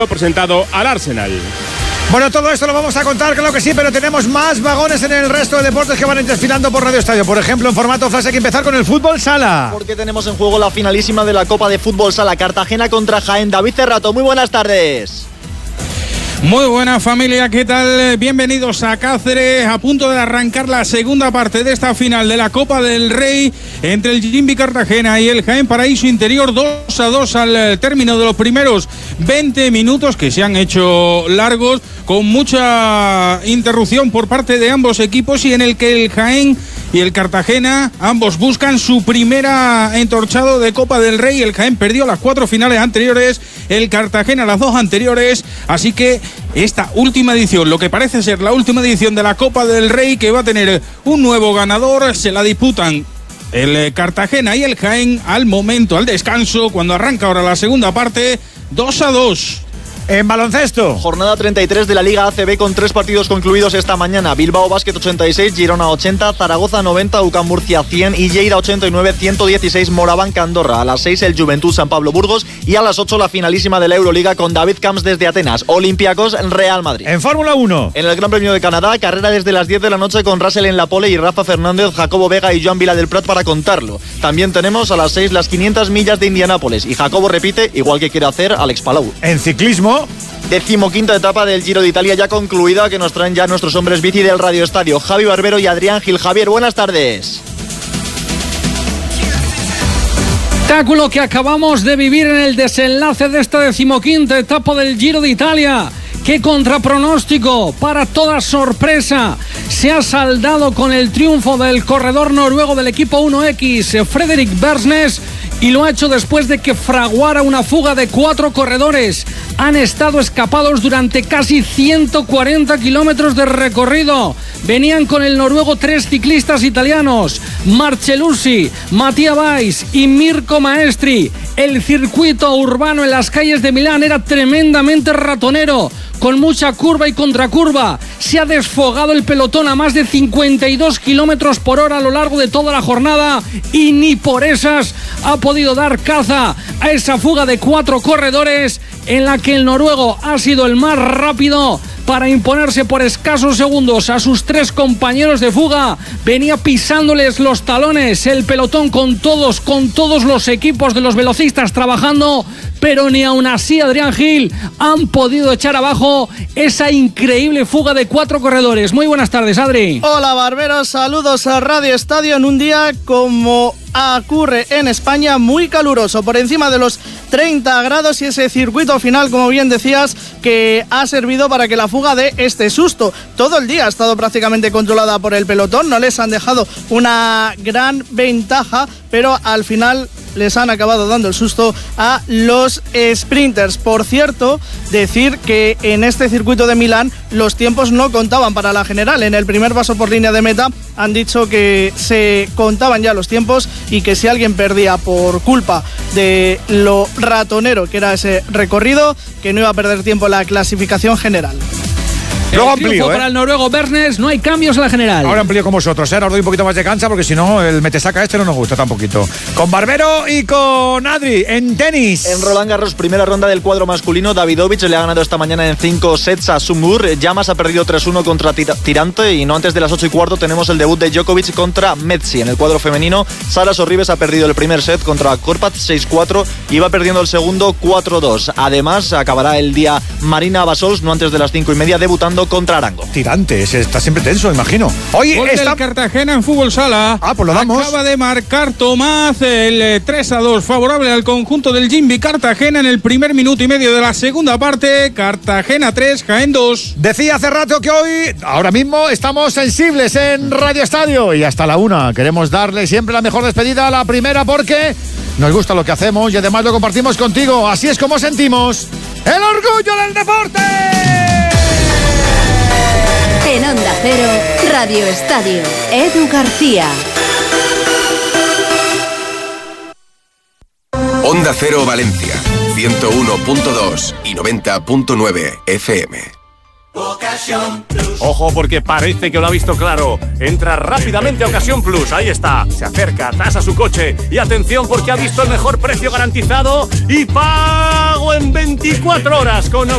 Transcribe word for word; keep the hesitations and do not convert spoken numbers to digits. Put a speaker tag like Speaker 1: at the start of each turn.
Speaker 1: presentado al Arsenal.
Speaker 2: Bueno, todo esto lo vamos a contar, claro que sí, pero tenemos más vagones en el resto de deportes que van a ir desfilando por Radio Estadio. Por ejemplo, en formato flash hay que empezar con el fútbol sala.
Speaker 3: Porque tenemos en juego la finalísima de la Copa de Fútbol Sala, Cartagena contra Jaén. David Cerrato, muy buenas tardes.
Speaker 4: Muy buena familia, ¿qué tal? Bienvenidos a Cáceres, a punto de arrancar la segunda parte de esta final de la Copa del Rey entre el Jimbi Cartagena y el Jaén Paraíso Interior, dos a dos al término de los primeros veinte minutos que se han hecho largos, con mucha interrupción por parte de ambos equipos y en el que el Jaén y el Cartagena ambos buscan su primera entorchado de Copa del Rey. El Jaén perdió las cuatro finales anteriores, el Cartagena las dos anteriores, así que esta última edición, lo que parece ser la última edición de la Copa del Rey, que va a tener un nuevo ganador, se la disputan el Cartagena y el Jaén al momento, al descanso, cuando arranca ahora la segunda parte, dos a dos.
Speaker 2: En baloncesto,
Speaker 3: jornada treinta y tres de la Liga A C B con tres partidos concluidos esta mañana. Bilbao Basket ochenta y seis, Girona ochenta, Zaragoza noventa, U C A M Murcia cien y Lleida ochenta y nueve, ciento dieciséis Morabanc Andorra. A las seis el Juventud San Pablo Burgos y a las ocho la finalísima de la Euroliga con David Camps desde Atenas, Olympiacos Real Madrid.
Speaker 2: En Fórmula uno,
Speaker 3: en el Gran Premio de Canadá, carrera desde las diez de la noche con Russell en la pole y Rafa Fernández, Jacobo Vega y Joan Vila del Prat para contarlo. También tenemos a las seis las quinientas millas de Indianápolis y Jacobo repite, igual que quiere hacer Alex Palau.
Speaker 2: En ciclismo,
Speaker 3: decimoquinta etapa del Giro de Italia ya concluida, que nos traen ya nuestros hombres bici del Radio Estadio, Javi Barbero y Adrián Gil. Javier, buenas tardes.
Speaker 5: Espectáculo que acabamos de vivir en el desenlace de esta decimoquinta etapa del Giro de Italia, que contra pronóstico, para toda sorpresa, se ha saldado con el triunfo del corredor noruego del equipo uno equis, Fredrik Bersnes, y lo ha hecho después de que fraguara una fuga de cuatro corredores. Han estado escapados durante casi ciento cuarenta kilómetros de recorrido. Venían con el noruego tres ciclistas italianos, Marcellucci, Mattia Weiss y Mirko Maestri. El circuito urbano en las calles de Milán era tremendamente ratonero, con mucha curva y contracurva. Se ha desfogado el pelotón a más de cincuenta y dos kilómetros por hora a lo largo de toda la jornada y ni por esas ha podido dar caza a esa fuga de cuatro corredores, en la que el noruego ha sido el más rápido para imponerse por escasos segundos a sus tres compañeros de fuga. Venía pisándoles los talones el pelotón con todos, con todos los equipos de los velocistas trabajando, pero ni aún así Adrián Gil han podido echar abajo esa increíble fuga de cuatro corredores. Muy buenas tardes, Adri.
Speaker 6: Hola, Barberos, saludos a Radio Estadio en un día como ocurre en España, muy caluroso, por encima de los treinta grados, y ese circuito final, como bien decías, que ha servido para que la fuga dé este susto. Todo el día ha estado prácticamente controlada por el pelotón, no les han dejado una gran ventaja, pero al final les han acabado dando el susto a los sprinters. Por cierto, decir que en este circuito de Milán los tiempos no contaban para la general. En el primer paso por línea de meta han dicho que se contaban ya los tiempos y que si alguien perdía por culpa de lo ratonero que era ese recorrido, que no iba a perder tiempo en la clasificación general.
Speaker 2: Luego
Speaker 5: amplío,
Speaker 2: amplío, ¿eh?
Speaker 5: Para el noruego Bersnes, no hay cambios en la general.
Speaker 2: Ahora amplío con vosotros, ¿eh? Ahora os doy un poquito más de cancha, porque si no, el metesaca este no nos gusta tampoco. Con Barbero y con Adri, en tenis.
Speaker 3: En Roland Garros, primera ronda del cuadro masculino, Davidovich le ha ganado esta mañana en cinco sets a Sumur. Llamas ha perdido tres uno contra Tirante, y no antes de las ocho y cuarto tenemos el debut de Djokovic contra Metzi. En el cuadro femenino, Sara Sorribes ha perdido el primer set contra Korpat seis cuatro y va perdiendo el segundo cuatro dos. Además, acabará el día Marina Basols, no antes de las cinco y media, debutando contra Arango.
Speaker 2: Tirante, ese está siempre tenso, imagino.
Speaker 4: Hoy está el Cartagena en fútbol sala.
Speaker 2: Ah, pues lo damos.
Speaker 4: Acaba de marcar Tomás el tres a dos favorable al conjunto del Jimbi Cartagena en el primer minuto y medio de la segunda parte. Cartagena tres, Jaén dos.
Speaker 2: Decía hace rato que hoy, ahora mismo, estamos sensibles en Radio Estadio y hasta la una. Queremos darle siempre la mejor despedida a la primera, porque nos gusta lo que hacemos y además lo compartimos contigo. Así es como sentimos el orgullo del deporte.
Speaker 7: En Onda Cero, Radio Estadio, Edu García.
Speaker 8: Onda Cero Valencia, ciento uno punto dos y noventa punto nueve F M.
Speaker 1: Ocasión Plus. Ojo, porque parece que lo ha visto claro. Entra rápidamente a Ocasión Plus. Ahí está. Se acerca, tasa su coche. Y atención, porque ha visto el mejor precio garantizado y pago en veinticuatro horas con